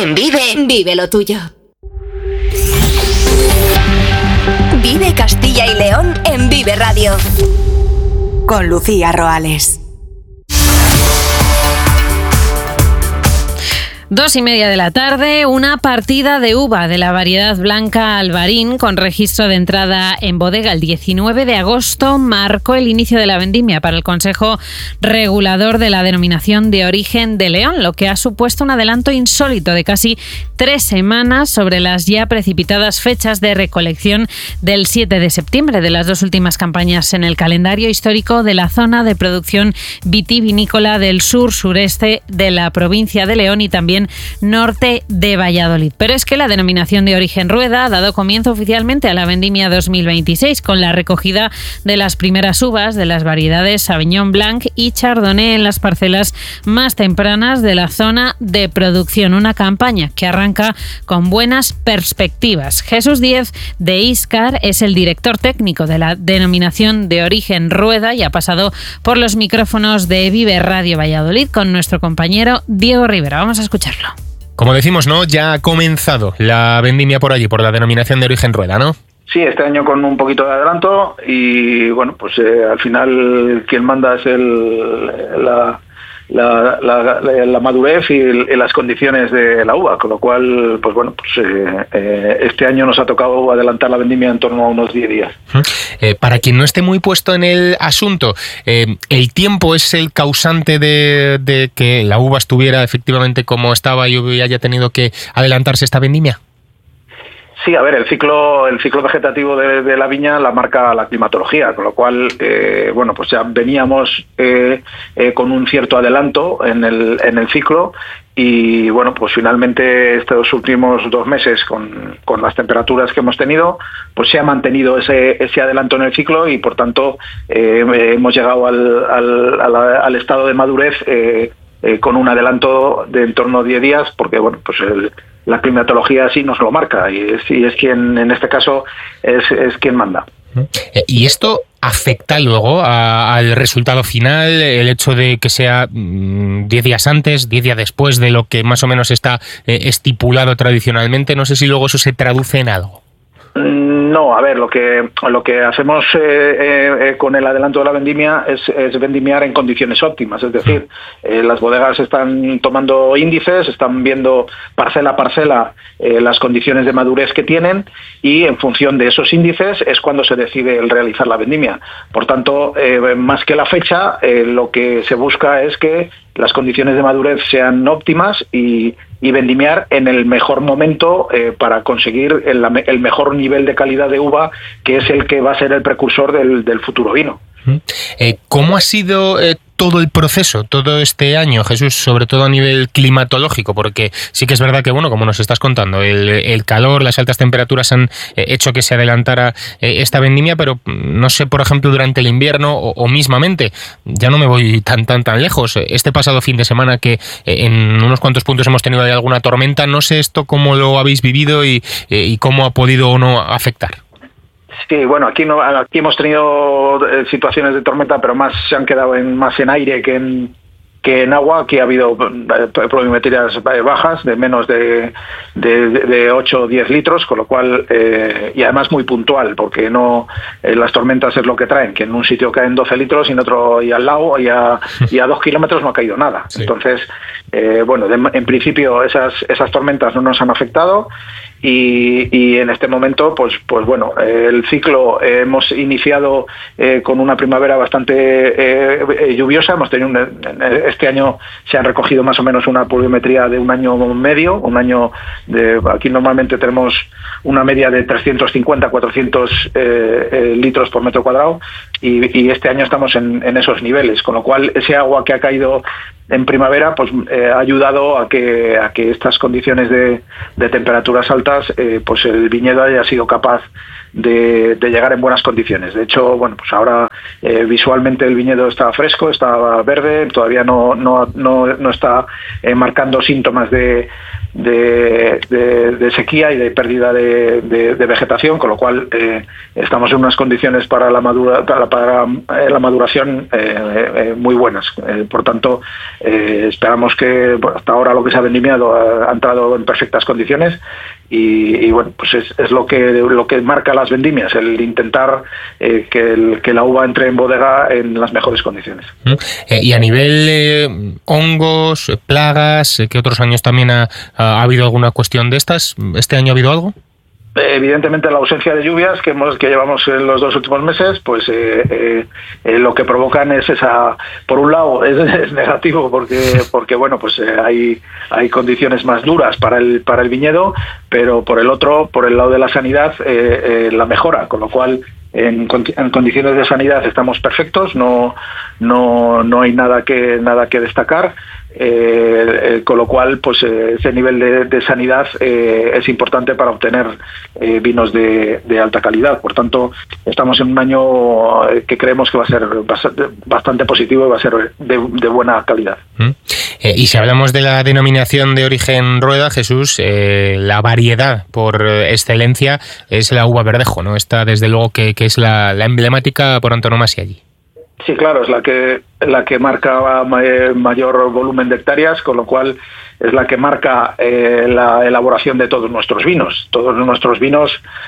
En Vive, vive lo tuyo. Vive Castilla y León en Vive Radio. Con Lucía Roales. 2:30 de la tarde, una partida de uva de la variedad blanca Alvarín con registro de entrada en bodega el 19 de agosto marcó el inicio de la vendimia para el Consejo Regulador de la Denominación de Origen de León, lo que ha supuesto un adelanto insólito de casi 3 semanas sobre las ya precipitadas fechas de recolección del 7 de septiembre de las 2 últimas campañas en el calendario histórico de la zona de producción vitivinícola del sur-sureste de la provincia de León y también norte de Valladolid. Pero es que la denominación de origen Rueda ha dado comienzo oficialmente a la vendimia 2026 con la recogida de las primeras uvas de las variedades Sauvignon Blanc y Chardonnay en las parcelas más tempranas de la zona de producción. Una campaña que arranca con buenas perspectivas. Jesús Díez de Iscar es el director técnico de la denominación de origen Rueda y ha pasado por los micrófonos de Vive Radio Valladolid con nuestro compañero Diego Rivera. Vamos a escucharlo. Como decimos, ¿no? Ya ha comenzado la vendimia por allí, por la denominación de origen Rueda, ¿no? Sí, este año con un poquito de adelanto y, bueno, pues al final quien manda es la madurez y las condiciones de la uva, con lo cual, pues bueno, pues este año nos ha tocado adelantar la vendimia en torno a unos 10 días. Para quien no esté muy puesto en el asunto, ¿el tiempo es el causante de que la uva estuviera efectivamente como estaba y haya tenido que adelantarse esta vendimia? Sí, a ver, el ciclo vegetativo de la viña la marca la climatología, con lo cual, bueno, pues ya veníamos con un cierto adelanto en el ciclo y, bueno, pues finalmente estos últimos 2 meses con las temperaturas que hemos tenido, pues se ha mantenido ese adelanto en el ciclo y, por tanto, hemos llegado al estado de madurez con un adelanto de en torno a 10 días, porque, bueno, pues la climatología sí nos lo marca y es quien, en este caso, es quien manda. ¿Y esto afecta luego al resultado final, el hecho de que sea 10 días antes, 10 días después de lo que más o menos está estipulado tradicionalmente? No sé si luego eso se traduce en algo. No, a ver, lo que hacemos con el adelanto de la vendimia es vendimiar en condiciones óptimas, es decir, las bodegas están tomando índices, están viendo parcela a parcela las condiciones de madurez que tienen y en función de esos índices es cuando se decide el realizar la vendimia. Por tanto, más que la fecha, lo que se busca es que las condiciones de madurez sean óptimas y vendimiar en el mejor momento para conseguir el mejor nivel de calidad de uva, que es el que va a ser el precursor del futuro vino. ¿Cómo ha sido todo el proceso, todo este año, Jesús, sobre todo a nivel climatológico? Porque sí que es verdad que, bueno, como nos estás contando, el calor, las altas temperaturas han hecho que se adelantara esta vendimia, pero no sé, por ejemplo, durante el invierno o mismamente, ya no me voy tan lejos, este pasado fin de semana que en unos cuantos puntos hemos tenido alguna tormenta, no sé esto cómo lo habéis vivido y cómo ha podido o no afectar. Sí, bueno, aquí hemos tenido situaciones de tormenta, pero se han quedado más en aire que en agua. Aquí ha habido pluviometrías bajas de menos de 8 o 10 litros, con lo cual, y además muy puntual, porque no las tormentas es lo que traen, que en un sitio caen 12 litros y en otro y al lado y a 2 kilómetros no ha caído nada. Sí. Entonces, bueno, en principio esas tormentas no nos han afectado. Y en este momento, pues bueno, el ciclo hemos iniciado con una primavera bastante lluviosa. Hemos tenido este año se han recogido más o menos una pluviometría de un año medio, aquí normalmente tenemos una media de 350-400 litros por metro cuadrado y este año estamos en esos niveles, con lo cual ese agua que ha caído en primavera pues ha ayudado a que estas condiciones de temperaturas altas pues el viñedo haya sido capaz llegar en buenas condiciones. De hecho, bueno, pues ahora visualmente el viñedo está fresco, está verde, todavía no está marcando síntomas de sequía y de pérdida de vegetación, con lo cual estamos en unas condiciones para la maduración muy buenas. Por tanto, esperamos que hasta ahora lo que se ha vendimiado ha entrado en perfectas condiciones y bueno, pues es lo que marca las vendimias, el intentar que la uva entre en bodega en las mejores condiciones. Y a nivel hongos, plagas, que otros años también ha habido alguna cuestión de estas, ¿este año ha habido algo? Evidentemente la ausencia de lluvias que llevamos en los 2 últimos meses, pues lo que provocan es esa, por un lado es negativo porque bueno, pues hay condiciones más duras para el viñedo, pero por el otro, por el lado de la sanidad, la mejora, con lo cual en condiciones de sanidad estamos perfectos, no hay nada que destacar. Con lo cual, pues ese nivel de sanidad es importante para obtener vinos de alta calidad. Por tanto, estamos en un año que creemos que va a ser bastante positivo y va a ser de buena calidad. Y si hablamos de la denominación de origen Rueda, Jesús, la variedad por excelencia es la uva verdejo, ¿no? Esta, desde luego, que es la emblemática por antonomasia allí. Sí, claro, es la que marca mayor volumen de hectáreas, con lo cual es la que marca la elaboración de todos nuestros vinos. Todos nuestros vinos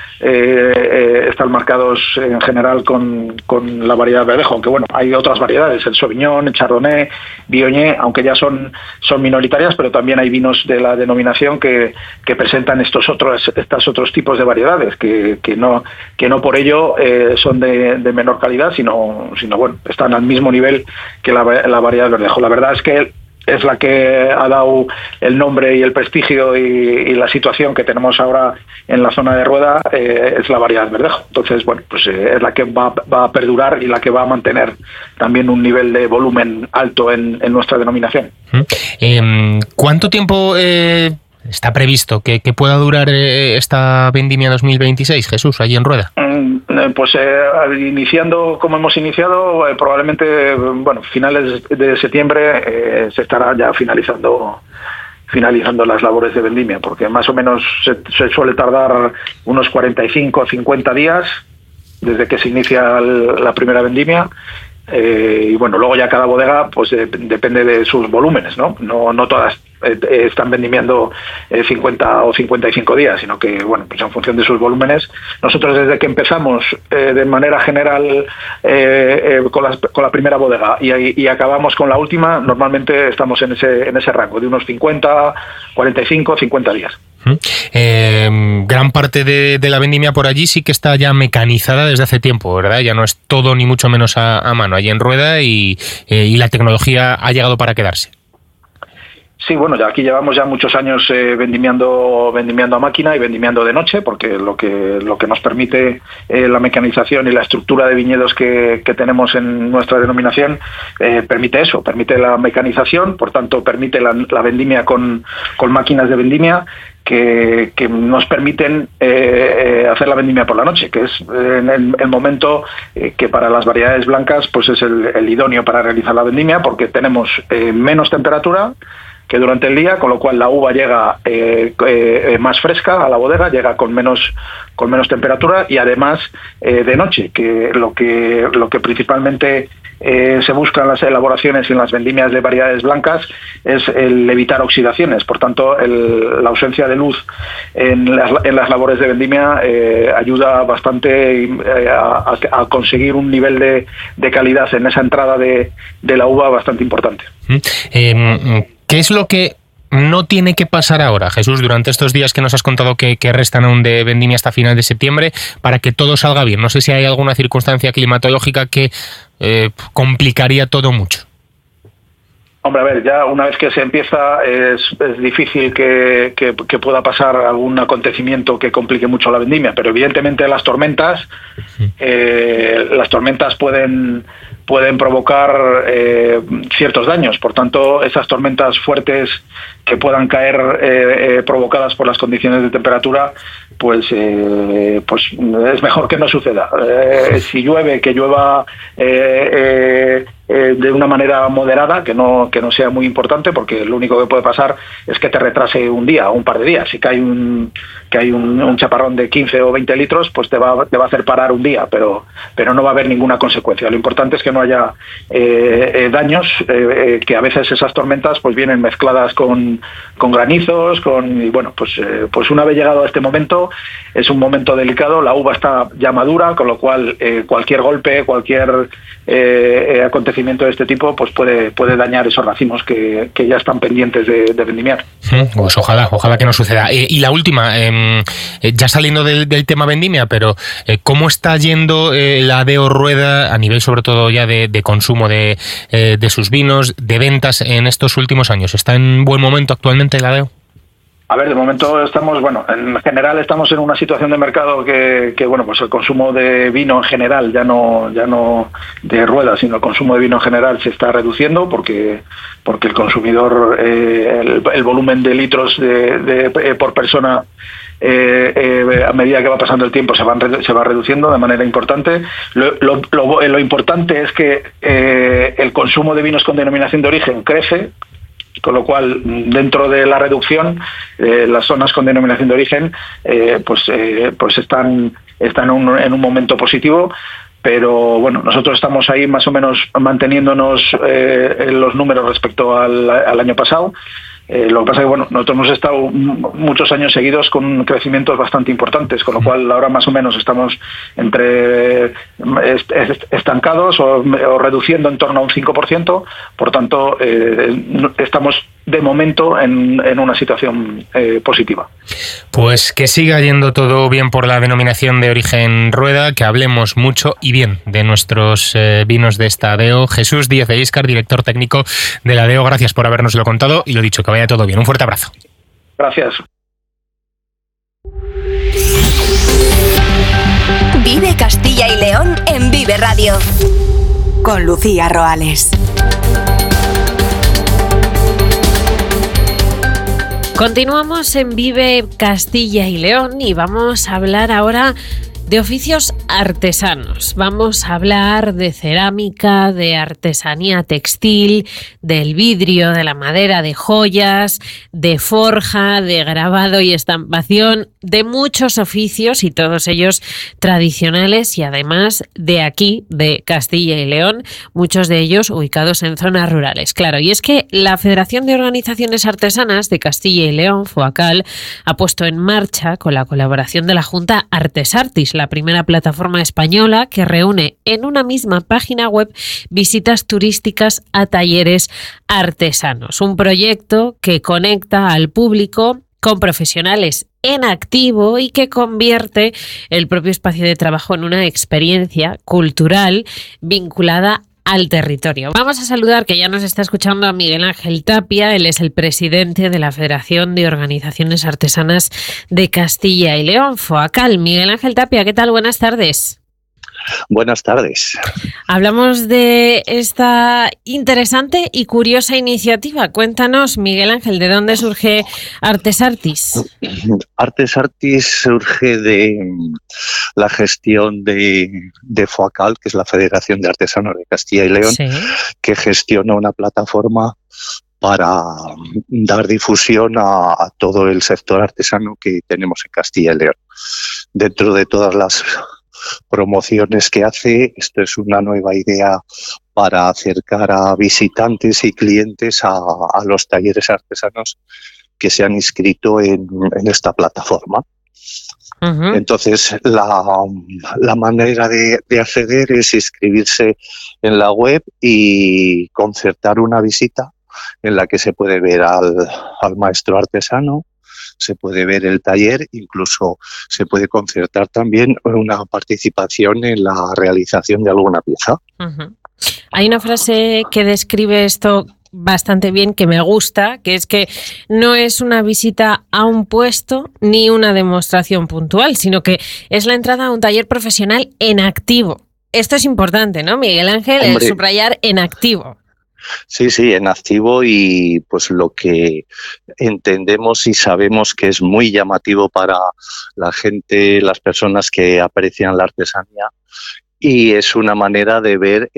están marcados en general con la variedad verdejo, aunque bueno, hay otras variedades, el Sauvignon, el Chardonnay, Viognier, aunque ya son minoritarias, pero también hay vinos de la denominación que presentan estos otros tipos de variedades, que no por ello son de menor calidad, sino bueno, están al mismo nivel que la variedad verdejo. La verdad es que es la que ha dado el nombre y el prestigio y la situación que tenemos ahora en la zona de Rueda, es la variedad verdejo. Entonces, bueno, pues es la que va a perdurar y la que va a mantener también un nivel de volumen alto en nuestra denominación. ¿Cuánto tiempo está previsto que pueda durar esta vendimia 2026, Jesús, allí en Rueda? Pues iniciando como hemos iniciado, probablemente, bueno, finales de septiembre se estará ya finalizando las labores de vendimia, porque más o menos se suele tardar unos 45 o 50 días desde que se inicia la primera vendimia. Y bueno, luego ya cada bodega pues depende de sus volúmenes, ¿no? No todas están vendimiando 50 o 55 días, sino que, bueno, pues en función de sus volúmenes. Nosotros desde que empezamos de manera general con la primera bodega y acabamos con la última, normalmente estamos en ese rango de unos 50, 45, 50 días. Gran parte de la vendimia por allí sí que está ya mecanizada desde hace tiempo, ¿verdad? Ya no es todo ni mucho menos a mano allí en Rueda y la tecnología ha llegado para quedarse. Sí, bueno, ya aquí llevamos ya muchos años vendimiando a máquina y vendimiando de noche, porque lo que nos permite la mecanización y la estructura de viñedos que tenemos en nuestra denominación permite eso, permite la mecanización, por tanto permite la vendimia con máquinas de vendimia que nos permiten hacer la vendimia por la noche, que es en el momento que para las variedades blancas pues es el idóneo para realizar la vendimia, porque tenemos menos temperatura que durante el día, con lo cual la uva llega más fresca a la bodega, llega con menos temperatura y además de noche, que lo que principalmente se busca en las elaboraciones y en las vendimias de variedades blancas es el evitar oxidaciones. Por tanto, la ausencia de luz en las labores de vendimia ayuda bastante a conseguir un nivel de calidad en esa entrada de la uva bastante importante. ¿Qué es lo que no tiene que pasar ahora, Jesús, durante estos días que nos has contado que restan aún de vendimia hasta final de septiembre, para que todo salga bien? No sé si hay alguna circunstancia climatológica que complicaría todo mucho. Hombre, a ver, ya una vez que se empieza es difícil que pueda pasar algún acontecimiento que complique mucho la vendimia, pero evidentemente las tormentas pueden pueden provocar ciertos daños. Por tanto, esas tormentas fuertes que puedan caer provocadas por las condiciones de temperatura, pues es mejor que no suceda. Si llueve, que llueva de una manera moderada, que no sea muy importante, porque lo único que puede pasar es que te retrase un día o un par de días. Si cae un chaparrón de 15 o 20 litros, pues te va a hacer parar un día, pero no va a haber ninguna consecuencia. Lo importante es que no haya daños, que a veces esas tormentas pues vienen mezcladas con granizos, y bueno, pues una vez llegado a este momento, es un momento delicado. La uva está ya madura, con lo cual cualquier golpe, cualquier acontecimiento de este tipo, pues puede dañar esos racimos que ya están pendientes de vendimiar. Pues ojalá que no suceda. Y la última, ya saliendo del tema vendimia, pero ¿cómo está yendo la Adeo Rueda a nivel sobre todo ya de consumo de sus vinos, de ventas en estos últimos años? ¿Está en buen momento actualmente la Adeo? A ver, de momento estamos, en general estamos en una situación de mercado que pues el consumo de vino en general, ya no de ruedas, sino el consumo de vino en general se está reduciendo porque el consumidor, el volumen de litros por persona a medida que va pasando el tiempo se va reduciendo de manera importante. Lo importante es que el consumo de vinos con denominación de origen crece, con lo cual dentro de la reducción las zonas con denominación de origen pues están en un momento positivo. Pero bueno, nosotros estamos ahí más o menos manteniéndonos en los números respecto al año pasado. Lo que pasa es que nosotros hemos estado muchos años seguidos con crecimientos bastante importantes, con lo cual ahora más o menos estamos entre estancados o reduciendo en torno a un 5%, por tanto estamos de momento en una situación positiva. Pues que siga yendo todo bien por la denominación de origen Rueda, que hablemos mucho y bien de nuestros vinos de esta Adeo. Jesús Díaz de Íscar, director técnico de la Adeo, gracias por habernoslo contado y lo dicho, que vaya todo bien. Un fuerte abrazo. Gracias. Vive Castilla y León en Vive Radio con Lucía Roales. Continuamos en Vive Castilla y León y vamos a hablar ahora de oficios artesanos. Vamos a hablar de cerámica, de artesanía textil, del vidrio, de la madera, de joyas, de forja, de grabado y estampación, de muchos oficios y todos ellos tradicionales y además de aquí, de Castilla y León, muchos de ellos ubicados en zonas rurales. Claro, y es que la Federación de Organizaciones Artesanas de Castilla y León, FOACAL, ha puesto en marcha, con la colaboración de la Junta, Artesartis, la primera plataforma española que reúne en una misma página web visitas turísticas a talleres artesanos. Un proyecto que conecta al público con profesionales en activo y que convierte el propio espacio de trabajo en una experiencia cultural vinculada al territorio. Vamos a saludar, que ya nos está escuchando, a Miguel Ángel Tapia. Él es el presidente de la Federación de Organizaciones Artesanas de Castilla y León, FOACAL. Miguel Ángel Tapia, ¿qué tal? Buenas tardes. Buenas tardes. Hablamos de esta interesante y curiosa iniciativa. Cuéntanos, Miguel Ángel, ¿de dónde surge Artesartis? Artesartis surge de la gestión de FOACAL, que es la Federación de Artesanos de Castilla y León, sí, que gestiona una plataforma para dar difusión a todo el sector artesano que tenemos en Castilla y León. Dentro de todas las promociones que hace, esto es una nueva idea para acercar a visitantes y clientes a los talleres artesanos que se han inscrito en esta plataforma. Uh-huh. Entonces, la manera de acceder es inscribirse en la web y concertar una visita en la que se puede ver al maestro artesano, se puede ver el taller, incluso se puede concertar también una participación en la realización de alguna pieza. Uh-huh. Hay una frase que describe esto bastante bien, que me gusta, que es que no es una visita a un puesto ni una demostración puntual, sino que es la entrada a un taller profesional en activo. Esto es importante, ¿no, Miguel Ángel? Hombre, el subrayar en activo. Sí, en activo, y pues lo que entendemos y sabemos que es muy llamativo para la gente, las personas que aprecian la artesanía, y es una manera de ver